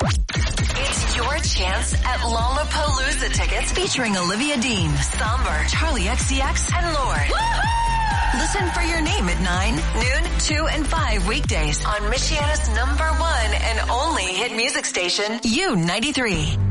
It's your chance at Lollapalooza tickets featuring Olivia Dean, Somber, Charlie XCX, and Lorde. Listen for your name at 9, noon, 2, and 5 weekdays on Michiana's #1 and only hit music station, U93.